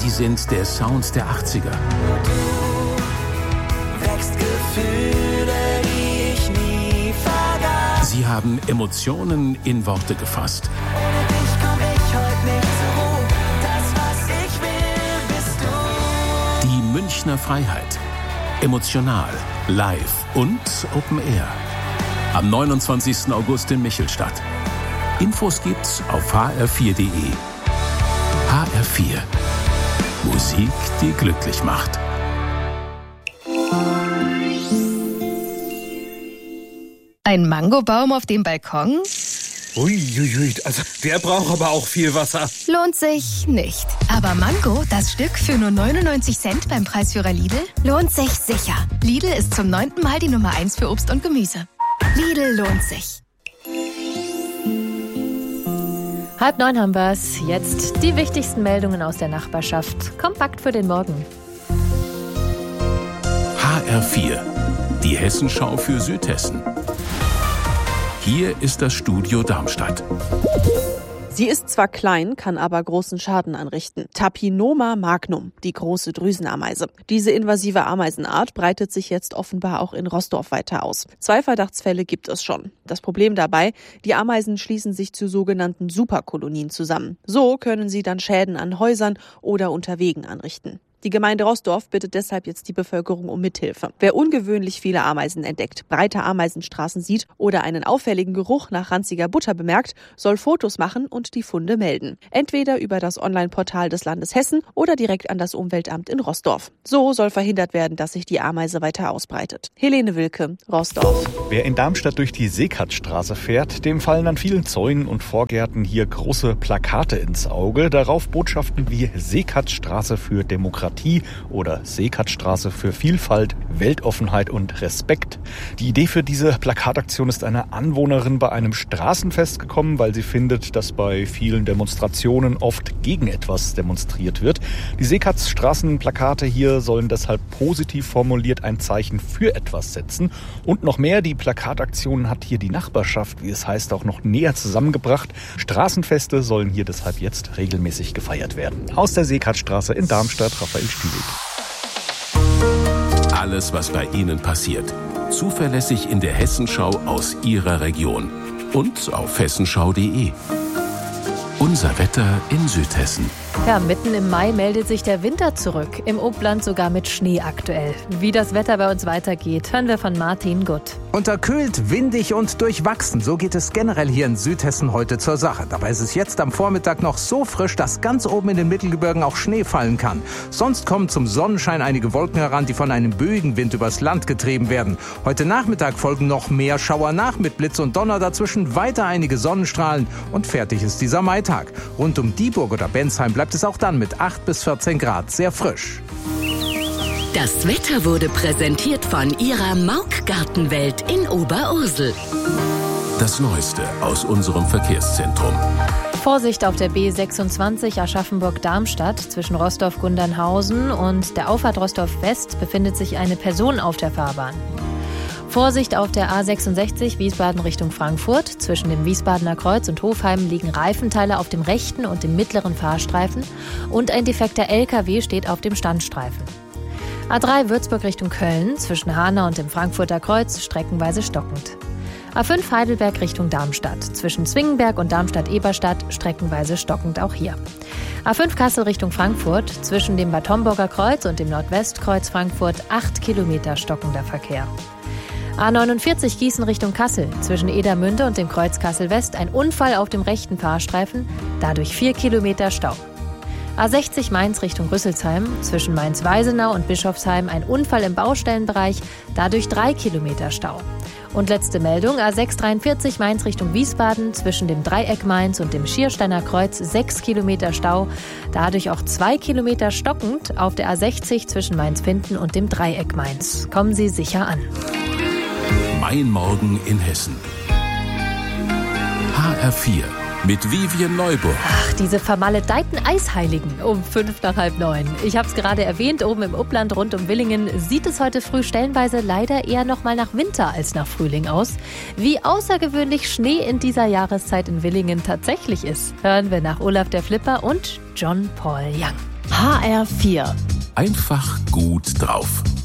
Sie sind der Sound der 80er. Wächst Gefühle, die ich nie vergaß. Sie haben Emotionen in Worte gefasst. Ohne dich komm ich heute nicht zur Ruhe. Das, was ich will, bist du. Die Münchner Freiheit. Emotional, live und Open Air. Am 29. August in Michelstadt. Infos gibt's auf hr4.de. HR4. Musik, die glücklich macht. Ein Mangobaum auf dem Balkon? Uiuiui, also der braucht aber auch viel Wasser. Lohnt sich nicht. Aber Mango, das Stück für nur 99 Cent beim Preisführer Lidl, lohnt sich sicher. Lidl ist zum 9. Mal die Nummer 1 für Obst und Gemüse. Lidl lohnt sich. 8:30 haben wir's. Jetzt die wichtigsten Meldungen aus der Nachbarschaft. Kompakt für den Morgen. HR4. Die Hessenschau für Südhessen. Hier ist das Studio Darmstadt. Sie ist zwar klein, kann aber großen Schaden anrichten. Tapinoma magnum, die große Drüsenameise. Diese invasive Ameisenart breitet sich jetzt offenbar auch in Roßdorf weiter aus. 2 Verdachtsfälle gibt es schon. Das Problem dabei, die Ameisen schließen sich zu sogenannten Superkolonien zusammen. So können sie dann Schäden an Häusern oder unter Wegen anrichten. Die Gemeinde Roßdorf bittet deshalb jetzt die Bevölkerung um Mithilfe. Wer ungewöhnlich viele Ameisen entdeckt, breite Ameisenstraßen sieht oder einen auffälligen Geruch nach ranziger Butter bemerkt, soll Fotos machen und die Funde melden. Entweder über das Online-Portal des Landes Hessen oder direkt an das Umweltamt in Roßdorf. So soll verhindert werden, dass sich die Ameise weiter ausbreitet. Helene Wilke, Roßdorf. Wer in Darmstadt durch die Seekatzstraße fährt, dem fallen an vielen Zäunen und Vorgärten hier große Plakate ins Auge. Darauf Botschaften wie Seekatzstraße für Demokratie oder Seekatzstraße für Vielfalt, Weltoffenheit und Respekt. Die Idee für diese Plakataktion ist eine Anwohnerin bei einem Straßenfest gekommen, weil sie findet, dass bei vielen Demonstrationen oft gegen etwas demonstriert wird. Die Seekatzstraßenplakate hier sollen deshalb positiv formuliert ein Zeichen für etwas setzen. Und noch mehr, die Plakataktion hat hier die Nachbarschaft, wie es heißt, auch noch näher zusammengebracht. Straßenfeste sollen hier deshalb jetzt regelmäßig gefeiert werden. Aus der Seekatzstraße in Darmstadt, Raphael Stüdig. Alles, was bei Ihnen passiert. Zuverlässig in der Hessenschau aus Ihrer Region. Und auf hessenschau.de. Unser Wetter in Südhessen. Ja, mitten im Mai meldet sich der Winter zurück. Im Obland sogar mit Schnee aktuell. Wie das Wetter bei uns weitergeht, hören wir von Martin Gutt. Unterkühlt, windig und durchwachsen. So geht es generell hier in Südhessen heute zur Sache. Dabei ist es jetzt am Vormittag noch so frisch, dass ganz oben in den Mittelgebirgen auch Schnee fallen kann. Sonst kommen zum Sonnenschein einige Wolken heran, die von einem böigen Wind übers Land getrieben werden. Heute Nachmittag folgen noch mehr Schauer nach mit Blitz und Donner. Dazwischen weiter einige Sonnenstrahlen und fertig ist dieser Maitag. Rund um Dieburg oder Bensheim bleibt es auch dann mit 8 bis 14 Grad sehr frisch. Das Wetter wurde präsentiert von Ihrer Mauk-Gartenwelt in Oberursel. Das Neueste aus unserem Verkehrszentrum. Vorsicht auf der B26 Aschaffenburg-Darmstadt zwischen Roßdorf-Gundernhausen und der Auffahrt Roßdorf-West befindet sich eine Person auf der Fahrbahn. Vorsicht auf der A66 Wiesbaden Richtung Frankfurt. Zwischen dem Wiesbadener Kreuz und Hofheim liegen Reifenteile auf dem rechten und dem mittleren Fahrstreifen und ein defekter LKW steht auf dem Standstreifen. A3 Würzburg Richtung Köln, zwischen Hanau und dem Frankfurter Kreuz streckenweise stockend. A5 Heidelberg Richtung Darmstadt, zwischen Zwingenberg und Darmstadt-Eberstadt streckenweise stockend auch hier. A5 Kassel Richtung Frankfurt, zwischen dem Bad Homburger Kreuz und dem Nordwestkreuz Frankfurt 8 Kilometer stockender Verkehr. A49 Gießen Richtung Kassel, zwischen Edermünde und dem Kreuz Kassel-West ein Unfall auf dem rechten Fahrstreifen, dadurch 4 Kilometer Stau. A60 Mainz Richtung Rüsselsheim, zwischen Mainz-Weisenau und Bischofsheim ein Unfall im Baustellenbereich, dadurch 3 Kilometer Stau. Und letzte Meldung, A643 Mainz Richtung Wiesbaden, zwischen dem Dreieck Mainz und dem Schiersteiner Kreuz 6 Kilometer Stau, dadurch auch 2 Kilometer stockend auf der A60 zwischen Mainz-Pfinden und dem Dreieck Mainz. Kommen Sie sicher an. Mein Morgen in Hessen. HR4. mit Vivien Neuburg. Ach, diese vermaledeiten Eisheiligen um 8:05. Ich habe es gerade erwähnt, oben im Upland rund um Willingen sieht es heute früh stellenweise leider eher noch mal nach Winter als nach Frühling aus. Wie außergewöhnlich Schnee in dieser Jahreszeit in Willingen tatsächlich ist, hören wir nach Olaf der Flipper und John Paul Young. HR4. Einfach gut drauf.